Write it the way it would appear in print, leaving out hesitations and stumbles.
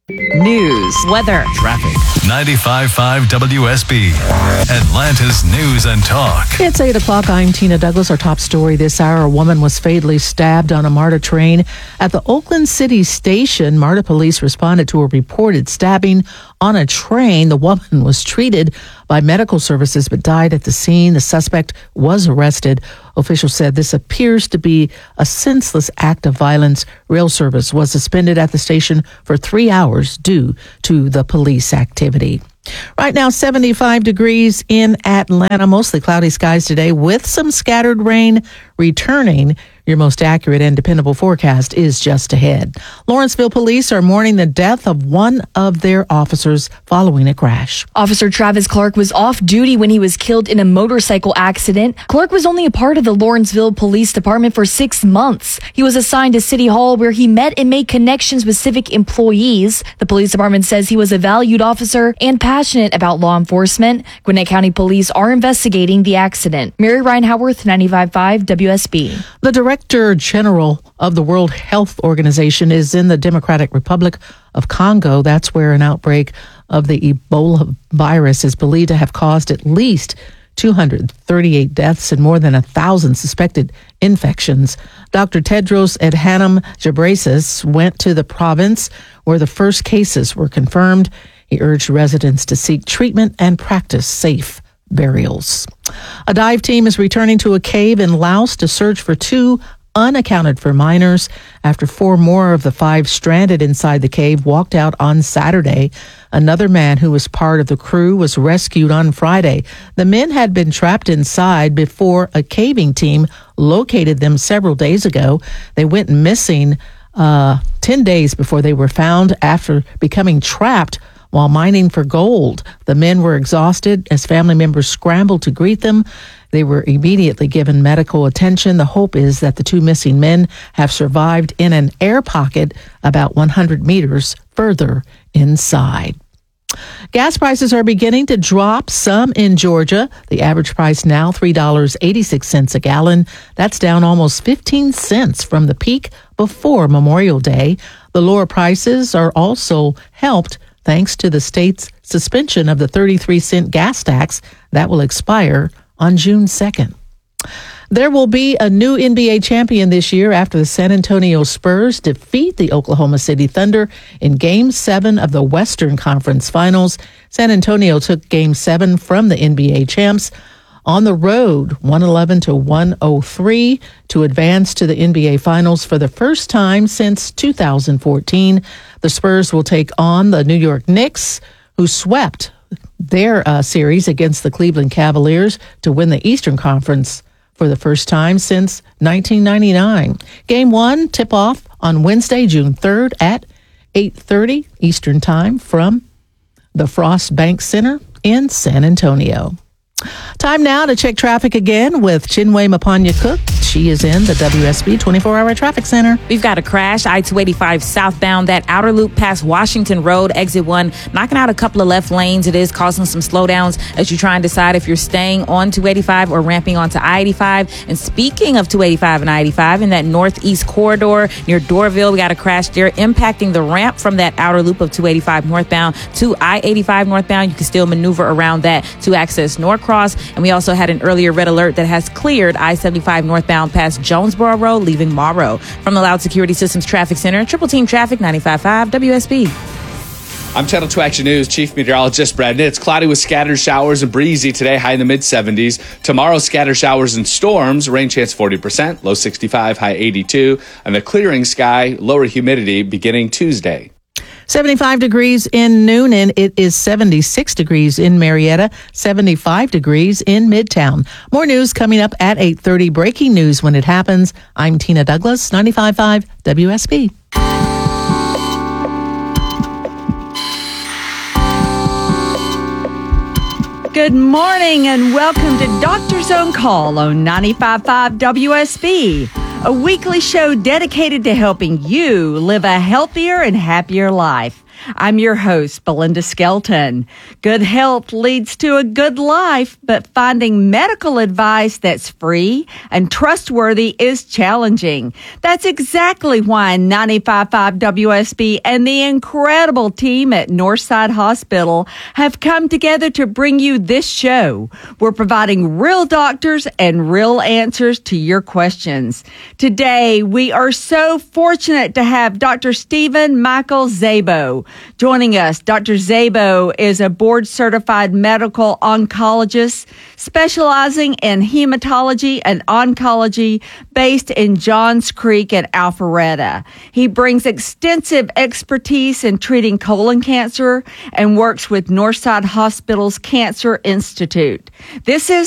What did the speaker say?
News, weather, traffic. 95.5 WSB, Atlanta's News and Talk. It's 8 o'clock. I'm Tina Douglas. Our top story this hour. A woman was fatally stabbed on a MARTA train at the Oakland City Station. MARTA police responded to a reported stabbing on a train. The woman was treated by medical services but died at the scene. The suspect was arrested. Officials said this appears to be a senseless act of violence. Rail service was suspended at the station for 3 hours due to the police activity. Right now, 75 degrees in Atlanta. Mostly cloudy skies today with some scattered rain returning. Your most accurate and dependable forecast is just ahead. Lawrenceville police are mourning the death of one of their officers following a crash. Officer Travis Clark was off duty when he was killed in a motorcycle accident. Clark was only a part of the Lawrenceville Police Department for 6 months. He was assigned to City Hall where he met and made connections with civic employees. The police department says he was a valued officer and passionate about law enforcement. Gwinnett County Police are investigating the accident. Mary Ryan Howarth, 95.5 WSB. The Director General of the World Health Organization is in the Democratic Republic of Congo. That's where an outbreak of the Ebola virus is believed to have caused at least 238 deaths and more than 1,000 suspected infections. Dr. Tedros Adhanom Ghebreyesus went to the province where the first cases were confirmed. He urged residents to seek treatment and practice safe burials. A dive team is returning to a cave in Laos to search for 2 unaccounted for minors after 4 more of the 5 stranded inside the cave walked out on Saturday. Another man who was part of the crew was rescued on Friday. The men had been trapped inside before a caving team located them several days ago. They went missing 10 days before they were found after becoming trapped while mining for gold. The men were exhausted as family members scrambled to greet them. They were immediately given medical attention. The hope is that the 2 missing men have survived in an air pocket about 100 meters further inside. Gas prices are beginning to drop, some in Georgia. The average price now $3.86 a gallon. That's down almost 15 cents from the peak before Memorial Day. The lower prices are also helped thanks to the state's suspension of the 33-cent gas tax that will expire on June 2nd. There will be a new NBA champion this year after the San Antonio Spurs defeat the Oklahoma City Thunder in Game 7 of the Western Conference Finals. San Antonio took Game 7 from the NBA champs on the road, 111-103, to advance to the NBA Finals for the first time since 2014. The Spurs will take on the New York Knicks, who swept their series against the Cleveland Cavaliers to win the Eastern Conference for the first time since 1999. Game 1 tip-off on Wednesday, June 3rd at 8:30 Eastern Time from the Frost Bank Center in San Antonio. Time now to check traffic again with Chinwe Mapanya-Cook. She is in the WSB 24-hour traffic center. We've got a crash, I-285 southbound, that outer loop past Washington Road, exit 1, knocking out a couple of left lanes. It is causing some slowdowns as you try and decide if you're staying on 285 or ramping onto I-85. And speaking of 285 and I-85, in that northeast corridor near Dorville, we got a crash there impacting the ramp from that outer loop of 285 northbound to I-85 northbound. You can still maneuver around that to access Norcross. And we also had an earlier red alert that has cleared I-75 northbound past Jonesboro Road, leaving Morrow. From the Loud Security Systems Traffic Center, Triple Team Traffic, 95.5 WSB. I'm Channel 2 Action News Chief Meteorologist Brad Nitt. It's cloudy with scattered showers and breezy today, high in the mid-70s. Tomorrow, scattered showers and storms, rain chance 40%, low 65, high 82. And the clearing sky, lower humidity beginning Tuesday. 75 degrees in Noonan. It is 76 degrees in Marietta, 75 degrees in Midtown. More news coming up at 8:30. Breaking news when it happens. I'm Tina Douglas, 95.5 WSB. Good morning and welcome to Doctor's On Call on 95.5 WSB, a weekly show dedicated to helping you live a healthier and happier life. I'm your host, Belinda Skelton. Good health leads to a good life, but finding medical advice that's free and trustworthy is challenging. That's exactly why 95.5 WSB and the incredible team at Northside Hospital have come together to bring you this show. We're providing real doctors and real answers to your questions. Today, we are so fortunate to have Dr. Stephen Michael Szabo joining us. Dr. Szabo is a board-certified medical oncologist specializing in hematology and oncology based in Johns Creek and Alpharetta. He brings extensive expertise in treating colon cancer and works with Northside Hospital's Cancer Institute. This is